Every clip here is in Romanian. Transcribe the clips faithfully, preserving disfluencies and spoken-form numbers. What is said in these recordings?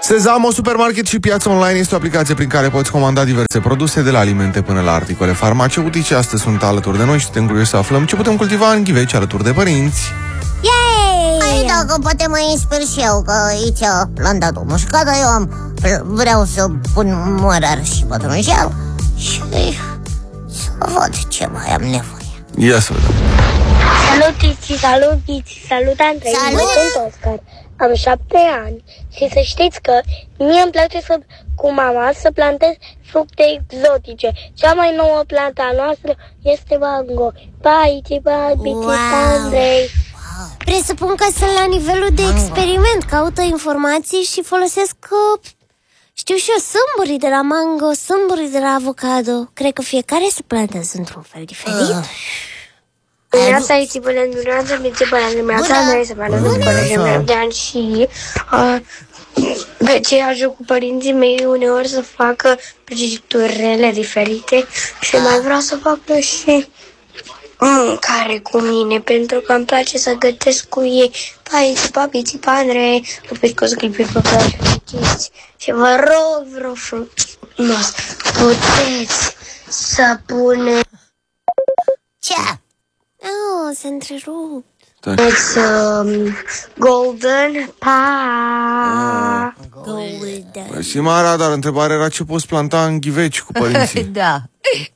Sezamo, supermarket și piața online este o aplicație prin care poți comanda diverse produse, de la alimente până la articole farmaceutice. Astăzi sunt alături de noi și suntem curioși să aflăm ce putem cultiva în ghiveci alături de părinți. Yay! Hai, dacă poate mă inspir și eu, că aici a plantat o mușcată. Eu am, vreau să pun mărar și pătrunjel și să văd ce mai am nevoie. Ia să vedem. Salut, Tici, salut, Tici, salut, Andrei. Salut! Sunt Oscar, am șapte ani și să știți că mie îmi place să, cu mama să plantez fructe exotice. Cea mai nouă plantă a noastră este mango. Bye, bye, Tici, Wow! Andrei. Presupun că sunt la nivelul de experiment. Caută informații și folosesc, uh, știu și eu, sâmburii de la mango, sâmburii de la avocado. Cred că fiecare suplantă într-un fel diferit. Uh. Dimineața, aici, bună dimineața, Bici, bună dimineața, Andrei, să mă cu colegii mei de ani și uh, pe ce ajung cu părinții mei uneori să facă prăjiturele diferite și mai vreau să fac și mâncare cu mine, pentru că îmi place să gătesc cu ei. Pai, țipa, țipa, Andrei, pupiți cu sclipiri pe place și vă rog, vreau frumos, puteți să pune... Ce? Oh, se întrerup. It's um, golden pa. Golden. Și Mara, dar întrebarea era ce poți planta în ghiveci cu părinții. Da.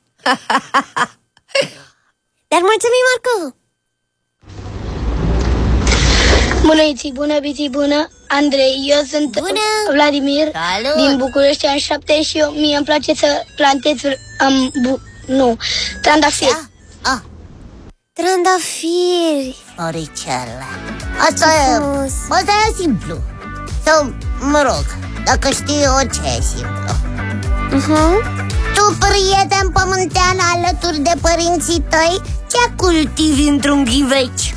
Dar mulțumim, Marco. Bună, Iții, bună, Biții, bună, Andrei, eu sunt Bună. Vladimir. Salut. Din București, am șapte și eu, mie îmi place să plantez um, bu, nu, trandafiri. Ce? Ah, Trandafiri. oricela. Asta e, Frumos. asta e simplu. Sau, mă rog, dacă știi eu ce e simplu. Uh-huh. Tu, prieten pământean, alături de părinții tăi, ce cultivi într-un ghiveci?